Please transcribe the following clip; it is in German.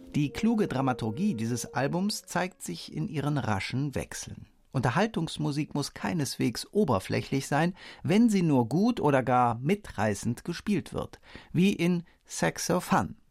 Die kluge Dramaturgie dieses Albums zeigt sich in ihren raschen Wechseln. Unterhaltungsmusik muss keineswegs oberflächlich sein, wenn sie nur gut oder gar mitreißend gespielt wird, wie in Sex So Fun